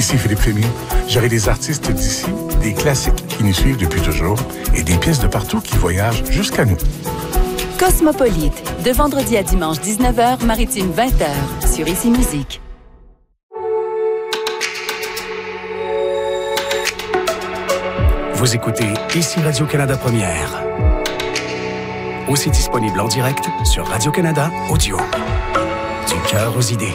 Ici Philippe Fémy. J'aurai des artistes d'ici, des classiques qui nous suivent depuis toujours et des pièces de partout qui voyagent jusqu'à nous. Cosmopolite, de vendredi à dimanche 19h, maritime 20h, sur Ici Musique. Vous écoutez Ici Radio-Canada Première. Aussi disponible en direct sur Radio-Canada Audio. Du cœur aux idées.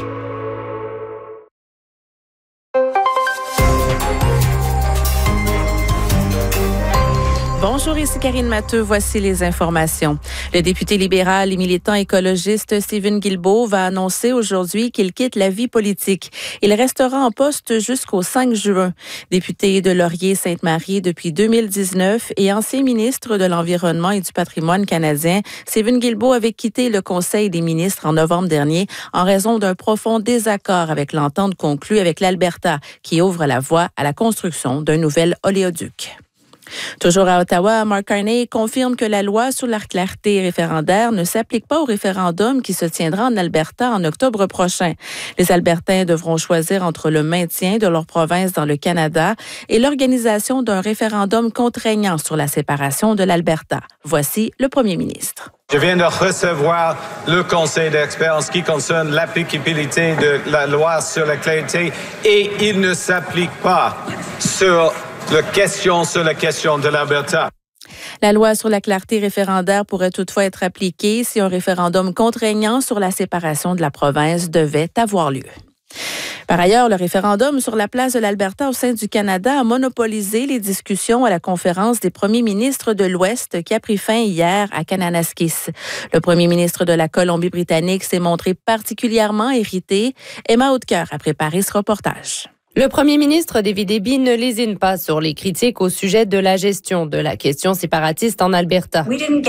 Bonjour, ici Karine Matteux. Voici les informations. Le député libéral et militant écologiste Stephen Guilbeault va annoncer aujourd'hui qu'il quitte la vie politique. Il restera en poste jusqu'au 5 juin. Député de Laurier-Sainte-Marie depuis 2019 et ancien ministre de l'Environnement et du Patrimoine canadien, Stephen Guilbeault avait quitté le Conseil des ministres en novembre dernier en raison d'un profond désaccord avec l'entente conclue avec l'Alberta qui ouvre la voie à la construction d'un nouvel oléoduc. Toujours à Ottawa, Mark Carney confirme que la loi sur la clarté référendaire ne s'applique pas au référendum qui se tiendra en Alberta en octobre prochain. Les Albertains devront choisir entre le maintien de leur province dans le Canada et l'organisation d'un référendum contraignant sur la séparation de l'Alberta. Voici le premier ministre. Je viens de recevoir le conseil d'experts en ce qui concerne l'applicabilité de la loi sur la clarté et il ne s'applique pas sur la question de l'Alberta. La loi sur la clarté référendaire pourrait toutefois être appliquée si un référendum contraignant sur la séparation de la province devait avoir lieu. Par ailleurs, le référendum sur la place de l'Alberta au sein du Canada a monopolisé les discussions à la conférence des premiers ministres de l'Ouest qui a pris fin hier à Kananaskis. Le premier ministre de la Colombie-Britannique s'est montré particulièrement irrité. Emma Hautecoeur a préparé ce reportage. Le premier ministre David Eby ne lésine pas sur les critiques au sujet de la gestion de la question séparatiste en Alberta.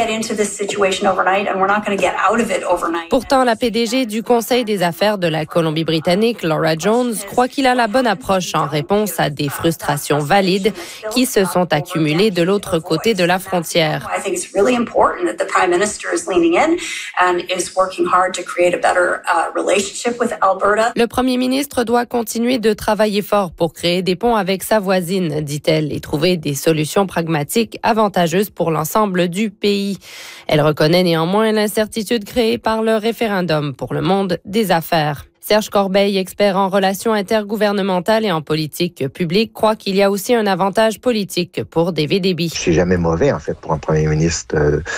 Pourtant, la PDG du Conseil des affaires de la Colombie-Britannique, Laura Jones, croit qu'il a la bonne approche en réponse à des frustrations valides qui se sont accumulées de l'autre côté de la frontière. Le premier ministre doit continuer de travailler fort pour créer des ponts avec sa voisine, dit-elle, et trouver des solutions pragmatiques avantageuses pour l'ensemble du pays. Elle reconnaît néanmoins l'incertitude créée par le référendum pour le monde des affaires. Serge Corbeil, expert en relations intergouvernementales et en politique publique, croit qu'il y a aussi un avantage politique pour David Eby. C'est jamais mauvais, en fait, pour un premier ministre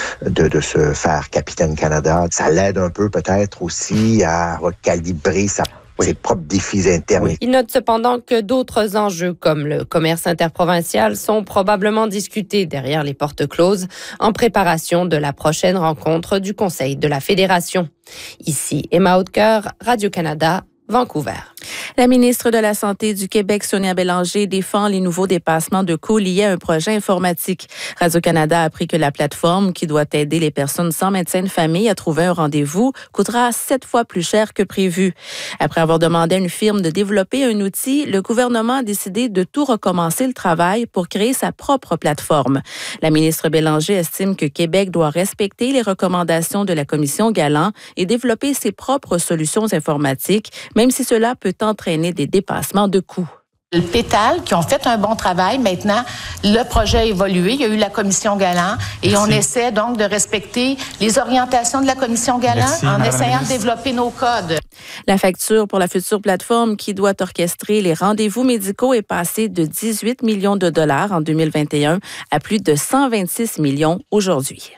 de se faire capitaine Canada. Ça l'aide un peu, peut-être, aussi à recalibrer ses propres défis internes. Il note cependant que d'autres enjeux comme le commerce interprovincial sont probablement discutés derrière les portes closes en préparation de la prochaine rencontre du Conseil de la Fédération. Ici Emma Hautecoeur, Radio-Canada, Vancouver. La ministre de la Santé du Québec, Sonia Bélanger, défend les nouveaux dépassements de coûts liés à un projet informatique. Radio-Canada a appris que la plateforme, qui doit aider les personnes sans médecin de famille à trouver un rendez-vous, coûtera 7 fois plus cher que prévu. Après avoir demandé à une firme de développer un outil, le gouvernement a décidé de tout recommencer le travail pour créer sa propre plateforme. La ministre Bélanger estime que Québec doit respecter les recommandations de la Commission Galland et développer ses propres solutions informatiques, même si cela peut entraîner des dépassements de coûts. Le PETAL, qui ont fait un bon travail. Maintenant, le projet a évolué. Il y a eu la Commission Galland et on essaie donc de respecter les orientations de la Commission Galland en essayant de développer nos codes. La facture pour la future plateforme qui doit orchestrer les rendez-vous médicaux est passée de 18 millions de dollars en 2021 à plus de 126 millions aujourd'hui.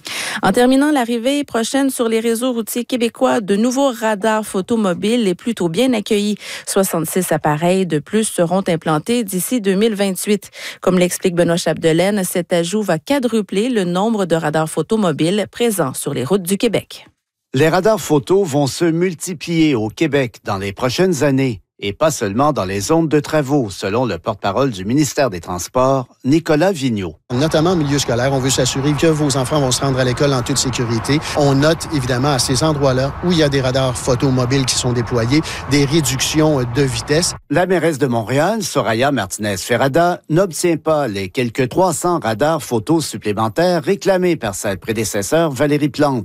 En terminant, l'arrivée prochaine sur les réseaux routiers québécois de nouveaux radars photomobiles est plutôt bien accueillie. 66 appareils de plus seront implantés d'ici 2028. Comme l'explique Benoît Chapdelaine, cet ajout va quadrupler le nombre de radars photomobiles présents sur les routes du Québec. Les radars photo vont se multiplier au Québec dans les prochaines années. Et pas seulement dans les zones de travaux, selon le porte-parole du ministère des Transports, Nicolas Vigneault. Notamment au milieu scolaire, on veut s'assurer que vos enfants vont se rendre à l'école en toute sécurité. On note évidemment à ces endroits-là où il y a des radars photomobiles qui sont déployés, des réductions de vitesse. La mairesse de Montréal, Soraya Martinez-Ferrada, n'obtient pas les quelques 300 radars photos supplémentaires réclamés par sa prédécesseur Valérie Plante.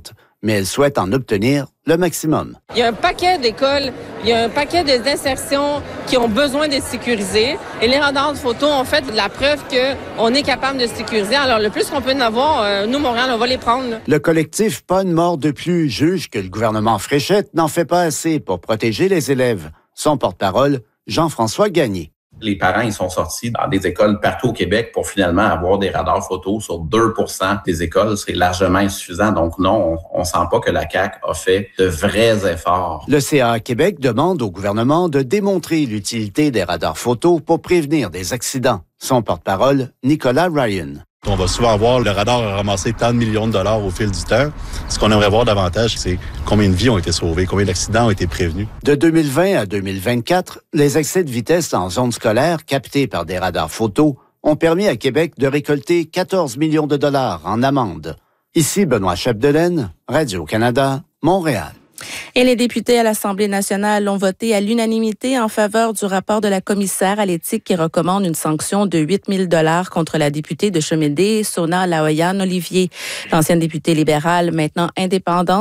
mais elle souhaite en obtenir le maximum. Il y a un paquet d'écoles, il y a un paquet d'insertions qui ont besoin d'être sécurisées. Et les radars de photo ont fait la preuve qu'on est capable de sécuriser. Alors, le plus qu'on peut en avoir, nous, Montréal, on va les prendre. Le collectif Pas une mort de plus juge que le gouvernement Fréchette n'en fait pas assez pour protéger les élèves. Son porte-parole, Jean-François Gagné. Les parents, ils sont sortis dans des écoles partout au Québec pour finalement avoir des radars photo sur 2% des écoles. C'est largement insuffisant. Donc non, on sent pas que la CAQ a fait de vrais efforts. Le CA Québec demande au gouvernement de démontrer l'utilité des radars photo pour prévenir des accidents. Son porte-parole, Nicolas Ryan. On va souvent voir le radar a ramassé tant de millions de dollars au fil du temps. Ce qu'on aimerait voir davantage, c'est combien de vies ont été sauvées, combien d'accidents ont été prévenus. De 2020 à 2024, les excès de vitesse en zone scolaire captés par des radars photo ont permis à Québec de récolter 14 millions de dollars en amende. Ici Benoît Chapdelaine, Radio-Canada, Montréal. Et les députés à l'Assemblée nationale ont voté à l'unanimité en faveur du rapport de la commissaire à l'éthique qui recommande une sanction de 8 000 $ contre la députée de Chemédé, Sona Laoyan Olivier. L'ancienne députée libérale, maintenant indépendante,